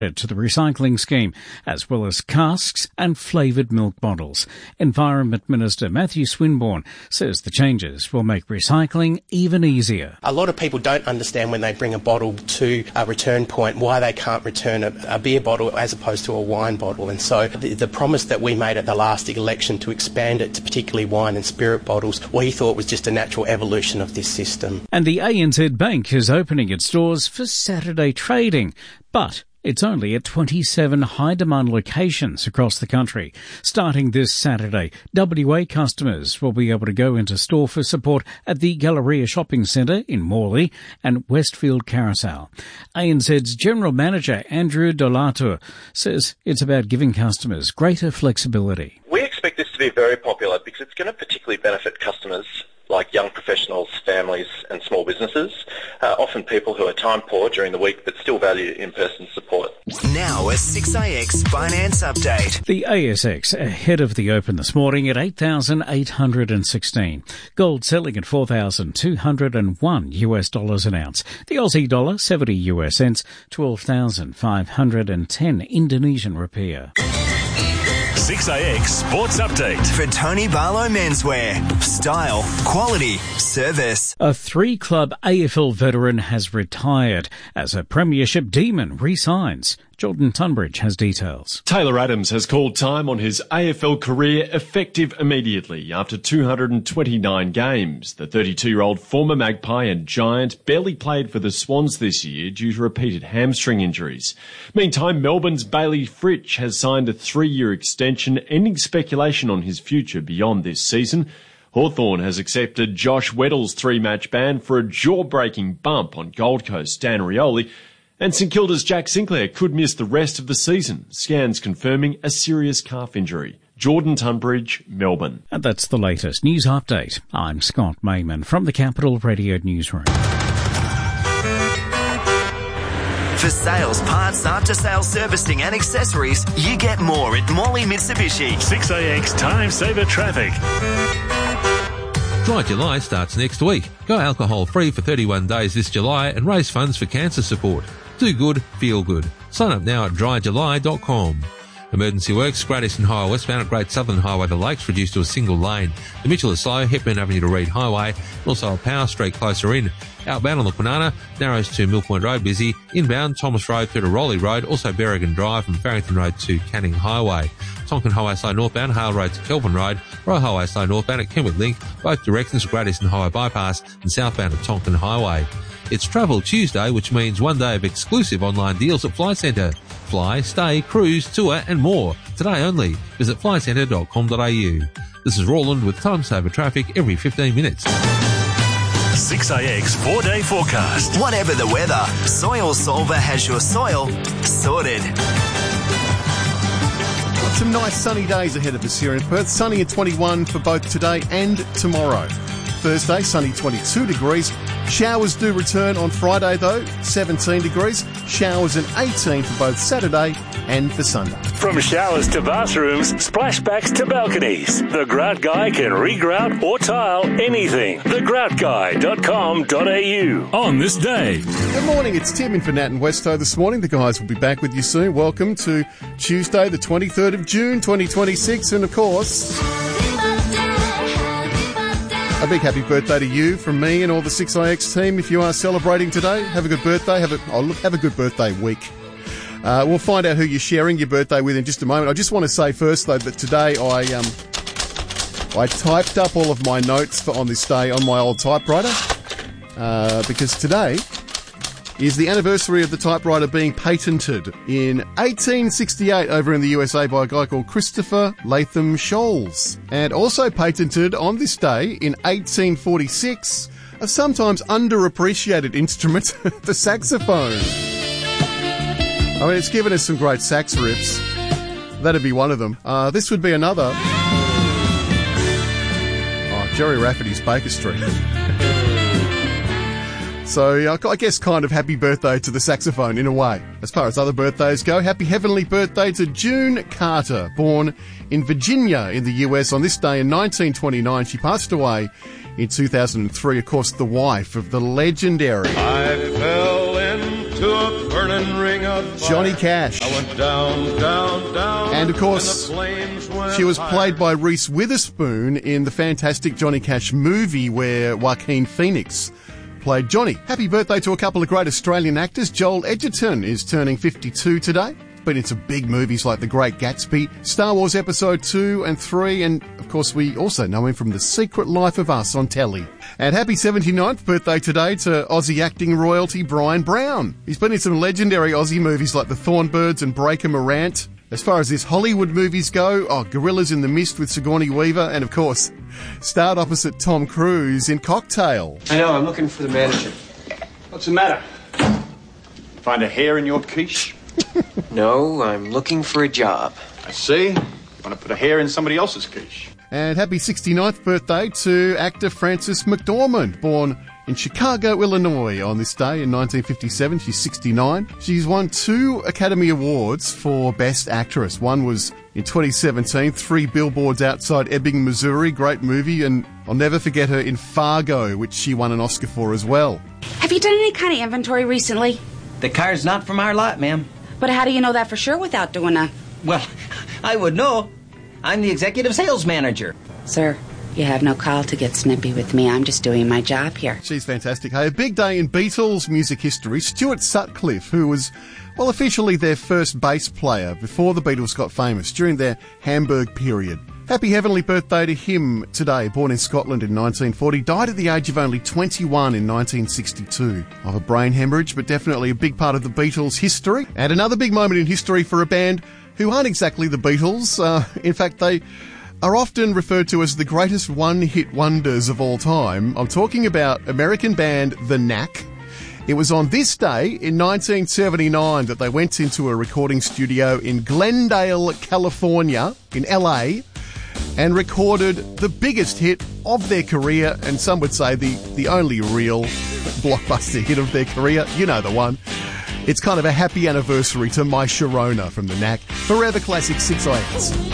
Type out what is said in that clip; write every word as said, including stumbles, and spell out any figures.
to the recycling scheme, as well as casks and flavoured milk bottles. Environment Minister Matthew Swinburne says the changes will make recycling even easier. A lot of people don't understand when they bring a bottle to a return point why they can't return a, a beer bottle as opposed to a wine bottle. And so the, the promise that we made at the last election to expand it to particularly wine and spirit bottles, we thought was just a natural evolution of this system. And the A N Z Bank is opening its doors for Saturday trading, but it's only at twenty-seven high-demand locations across the country. Starting this Saturday, W A customers will be able to go into store for support at the Galleria Shopping Centre in Morley and Westfield Carousel. A N Z's General Manager Andrew Dolatur says it's about giving customers greater flexibility. We expect this to be very popular because it's going to particularly benefit customers like young professionals, families and small businesses, uh, often people who are time poor during the week but still value in-person support. Now a six A X Finance Update. The A S X ahead of the open this morning at eight thousand eight hundred sixteen. Gold selling at four thousand two hundred one US dollars an ounce. The Aussie dollar seventy US cents, twelve thousand five hundred ten Indonesian rupiah. six A X Sports Update. For Tony Barlow Menswear. Style, quality, service. A three-club A F L veteran has retired as a premiership demon re-signs. Jordan Tunbridge has details. Taylor Adams has called time on his A F L career effective immediately after two hundred twenty-nine games. The thirty-two-year-old former Magpie and Giant barely played for the Swans this year due to repeated hamstring injuries. Meantime, Melbourne's Bailey Fritsch has signed a three-year extension, ending speculation on his future beyond this season. Hawthorn has accepted Josh Weddle's three-match ban for a jaw-breaking bump on Gold Coast Dan Rioli. And St Kilda's Jack Sinclair could miss the rest of the season, scans confirming a serious calf injury. Jordan Tunbridge, Melbourne. And that's the latest news update. I'm Scott Mayman from the Capital Radio Newsroom. For sales, parts, after-sales servicing and accessories, you get more at Morley Mitsubishi. six A X Time Saver Traffic. Dry July starts next week. Go alcohol-free for thirty-one days this July and raise funds for cancer support. Do good, feel good. Sign up now at dry july dot com. Emergency works, Great Eastern Highway westbound at Great Southern Highway to Lakes reduced to a single lane. The Mitchell is slow, Hepburn Avenue to Reid Highway, and also a Power Street closer in. Outbound on the Kwinana, narrows to Mill Point Road busy. Inbound, Thomas Road through to Rowley Road, also Berrigan Drive from Farrington Road to Canning Highway. Tonkin Highway slow northbound, Hale Road to Kelvin Road, Royal Highway slow northbound at Kenwood Link, both directions to Great Eastern Highway bypass and southbound at Tonkin Highway. It's Travel Tuesday, which means one day of exclusive online deals at Flight Centre. Fly, stay, cruise, tour and more. Today only. Visit fly centre dot com dot a u. This is Roland with Time Saver Traffic every fifteen minutes. six A X four-day forecast. Whatever the weather, Soil Solver has your soil sorted. Got some nice sunny days ahead of us here in Perth. Sunny at twenty-one for both today and tomorrow. Thursday, sunny twenty-two degrees. Showers do return on Friday though, seventeen degrees. Showers and eighteen for both Saturday and for Sunday. From showers to bathrooms, splashbacks to balconies, the Grout Guy can regrout or tile anything. the grout guy dot com dot a u. On this day. Good morning, it's Tim in for Nat and Westo this morning. The guys will be back with you soon. Welcome to Tuesday, the twenty-third of June, twenty twenty-six, and of course, a big happy birthday to you from me and all the six A X team. If you are celebrating today, have a good birthday. Have a, oh, look, have a good birthday week. Uh, we'll find out who you're sharing your birthday with in just a moment. I just want to say first, though, that today I um, I typed up all of my notes for on this day on my old typewriter uh, because today is the anniversary of the typewriter being patented in eighteen sixty-eight over in the U S A by a guy called Christopher Latham Scholes. And also patented on this day in eighteen forty-six, a sometimes underappreciated instrument, the saxophone. I mean, it's given us some great sax riffs. That'd be one of them. Uh, this would be another. Oh, Jerry Rafferty's Baker Street. So, uh, I guess kind of happy birthday to the saxophone in a way. As far as other birthdays go, happy heavenly birthday to June Carter, born in Virginia in the U S on this day in nineteen twenty-nine. She passed away in two thousand three, of course, the wife of the legendary... I fell into a burning ring of Johnny Cash. I went down, down, down. And of course, she was played by Reese Witherspoon in the fantastic Johnny Cash movie where Joaquin Phoenix played Johnny. Happy birthday to a couple of great Australian actors. Joel Edgerton is turning fifty-two today. Been in some big movies like The Great Gatsby, Star Wars Episode two and three, and of course we also know him from The Secret Life of Us on telly. And happy seventy-ninth birthday today to Aussie acting royalty Brian Brown. He's been in some legendary Aussie movies like The Thornbirds and Breaker Morant. As far as his Hollywood movies go, oh, Gorillas in the Mist with Sigourney Weaver, and of course, starred opposite Tom Cruise in Cocktail. I know, I'm looking for the manager. What's the matter? Find a hair in your quiche? No, I'm looking for a job. I see. You want to put a hair in somebody else's quiche. And happy sixty-ninth birthday to actor Frances McDormand, born in Chicago, Illinois on this day in nineteen fifty-seven. She's sixty-nine. She's won two Academy Awards for Best Actress. One was in twenty seventeen, Three Billboards Outside Ebbing, Missouri. Great movie, and I'll never forget her in Fargo, which she won an Oscar for as well. Have you done any kind of inventory recently? The car's not from our lot, ma'am. But how do you know that for sure without doing a... Well, I would know. I'm the executive sales manager. Sir, you have no call to get snippy with me. I'm just doing my job here. She's fantastic. Hey, a big day in Beatles music history. Stuart Sutcliffe, who was, well, officially their first bass player before the Beatles got famous, during their Hamburg period. Happy heavenly birthday to him today, born in Scotland in nineteen forty, died at the age of only twenty-one in nineteen sixty-two of a brain hemorrhage, but definitely a big part of the Beatles' history. And another big moment in history for a band who aren't exactly the Beatles. Uh, in fact, they are often referred to as the greatest one-hit wonders of all time. I'm talking about American band The Knack. It was on this day in nineteen seventy-nine that they went into a recording studio in Glendale, California, in L A, and recorded the biggest hit of their career, and some would say the, the only real blockbuster hit of their career. You know the one. It's kind of a happy anniversary to My Sharona from The Knack. Forever Classic six oh eight.